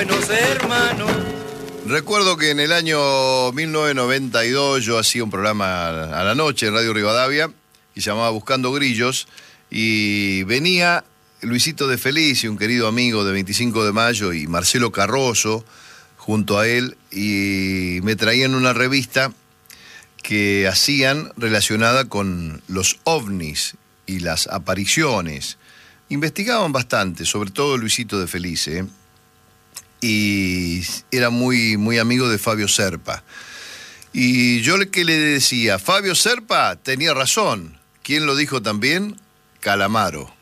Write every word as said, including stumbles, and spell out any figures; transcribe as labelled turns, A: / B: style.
A: Buenos hermanos.
B: Recuerdo que en el año mil novecientos noventa y dos yo hacía un programa a la noche en Radio Rivadavia que se llamaba Buscando Grillos y venía Luisito de Felice, un querido amigo de veinticinco de mayo, y Marcelo Carroso junto a él, y me traían una revista que hacían relacionada con los ovnis y las apariciones. Investigaban bastante, sobre todo Luisito de Felice, ¿eh? Y era muy, muy amigo de Fabio Serpa. Y yo le que le decía, Fabio Serpa tenía razón. ¿Quién lo dijo también? Calamaro.